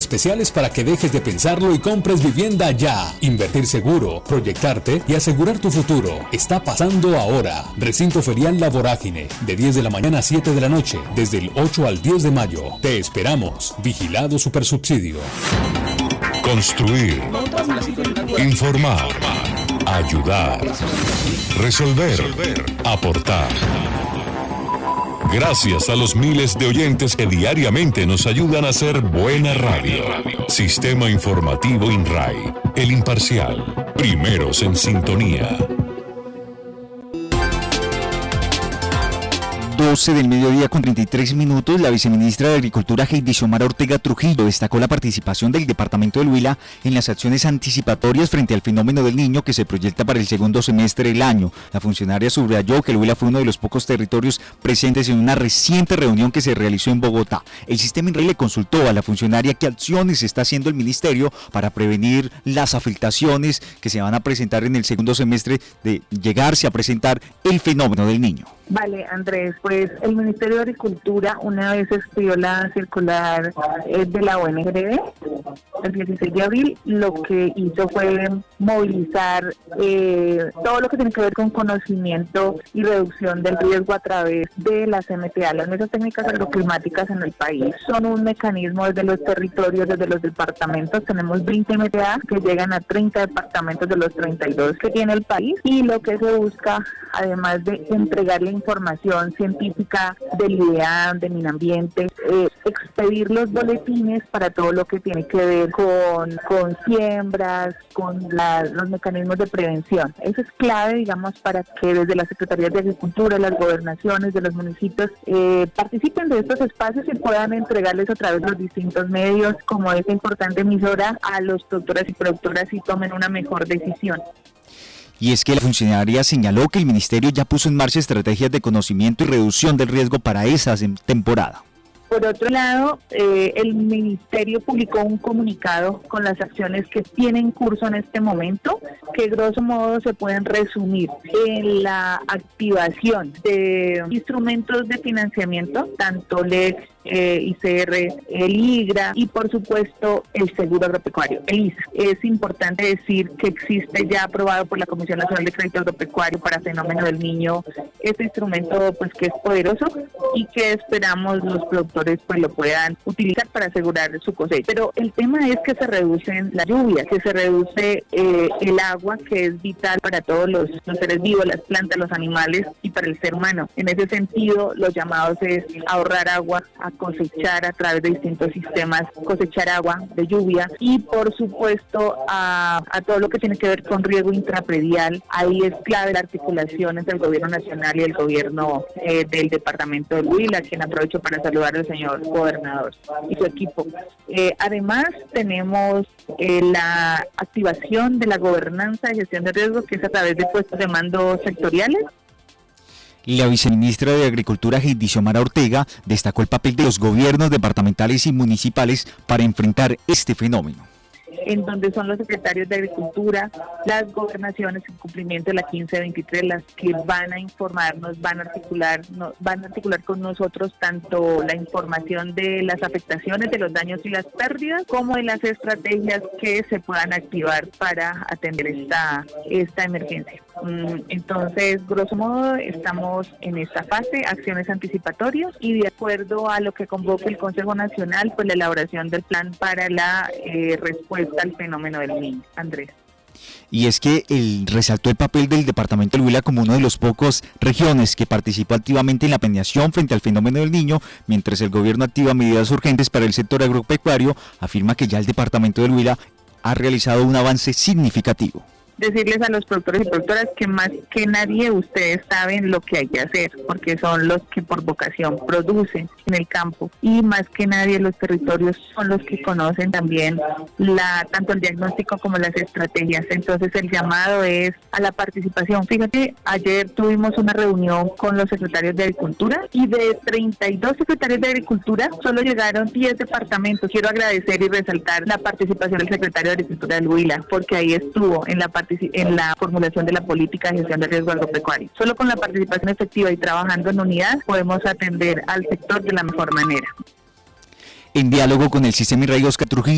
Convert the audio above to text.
especiales para que dejes de pensarlo y compres vivienda ya. Invertir seguro, proyectarte y asegurar tu futuro. Está pasando ahora. Recinto Ferial La Vorágine, de 10 de la mañana a 7 de la noche, desde el 8 al 10 de mayo. Te esperamos. Vigilado Supersubsidio. Construir, informar, ayudar, resolver, aportar. Gracias a los miles de oyentes que diariamente nos ayudan a hacer buena radio. Sistema Informativo INRAI, el imparcial, primeros en sintonía. 12 del mediodía con 33 minutos, la viceministra de Agricultura Heidi Xiomara Ortega Trujillo destacó la participación del departamento del Huila en las acciones anticipatorias frente al fenómeno del Niño que se proyecta para el segundo semestre del año. La funcionaria subrayó que el Huila fue uno de los pocos territorios presentes en una reciente reunión que se realizó en Bogotá. El sistema INRAI le consultó a la funcionaria qué acciones está haciendo el ministerio para prevenir las afectaciones que se van a presentar en el segundo semestre de llegarse a presentar el fenómeno del Niño. Vale, Andrés, pues el Ministerio de Agricultura una vez expidió la circular de la ONGD el 16 de abril, lo que hizo fue movilizar todo lo que tiene que ver con conocimiento y reducción del riesgo a través de las MTA, las mesas técnicas agroclimáticas en el país. Son un mecanismo desde los territorios, desde los departamentos. Tenemos 20 MTA que llegan a 30 departamentos de los 32 que tiene el país, y lo que se busca, además de entregarle información científica del IDEAM, de Minambiente, expedir los boletines para todo lo que tiene que ver con siembras, con los mecanismos de prevención. Eso es clave, digamos, para que desde las Secretarías de Agricultura, las gobernaciones de los municipios participen de estos espacios y puedan entregarles a través de los distintos medios, como esta importante emisora, a los productores y productoras y tomen una mejor decisión. Y es que la funcionaria señaló que el ministerio ya puso en marcha estrategias de conocimiento y reducción del riesgo para esa temporada. Por otro lado, el Ministerio publicó un comunicado con las acciones que tienen curso en este momento, que grosso modo se pueden resumir en la activación de instrumentos de financiamiento, tanto LEC, ICR, el IGRA y por supuesto el seguro agropecuario, el ISA. Es importante decir que existe ya aprobado por la Comisión Nacional de Crédito Agropecuario para Fenómeno del Niño este instrumento, pues que es poderoso y que esperamos los productores pues lo puedan utilizar para asegurar su cosecha. Pero el tema es que se reducen las lluvias, que se reduce el agua, que es vital para todos los seres vivos, las plantas, los animales y para el ser humano. En ese sentido, los llamados es ahorrar agua, a cosechar a través de distintos sistemas, cosechar agua de lluvia y por supuesto a todo lo que tiene que ver con riego intrapredial. Ahí es clave la articulación entre el gobierno nacional y el gobierno del departamento del Huila, quien aprovecho para saludar al señor gobernador y su equipo. Además tenemos la activación de la gobernanza de gestión de riesgo, que es a través de puestos de mando sectoriales. La viceministra de Agricultura, Heidi Xiomara Ortega, destacó el papel de los gobiernos departamentales y municipales para enfrentar este fenómeno, en donde son los secretarios de Agricultura, las gobernaciones en cumplimiento de la 1523, las que van a informarnos, van a articular con nosotros tanto la información de las afectaciones, de los daños y las pérdidas, como de las estrategias que se puedan activar para atender esta emergencia. Entonces, grosso modo, estamos en esta fase, acciones anticipatorias, y de acuerdo a lo que convoque el Consejo Nacional, pues la elaboración del plan para la respuesta al fenómeno del niño. Andrés. Y es que resaltó el papel del departamento del Huila como uno de los pocos regiones que participó activamente en la planeación frente al fenómeno del Niño, mientras el gobierno activa medidas urgentes para el sector agropecuario. Afirma que ya el departamento del Huila ha realizado un avance significativo. Decirles a los productores y productoras que más que nadie ustedes saben lo que hay que hacer, porque son los que por vocación producen en el campo, y más que nadie los territorios son los que conocen también tanto el diagnóstico como las estrategias. Entonces el llamado es a la participación. Fíjate, ayer tuvimos una reunión con los secretarios de Agricultura y de 32 secretarios de Agricultura solo llegaron 10 departamentos. Quiero agradecer y resaltar la participación del secretario de Agricultura del Huila, porque ahí estuvo en la formulación de la política de gestión de riesgo agropecuario. Solo con la participación efectiva y trabajando en unidad podemos atender al sector de la mejor manera. En diálogo con el sistema INRAI, Oscar Trujillo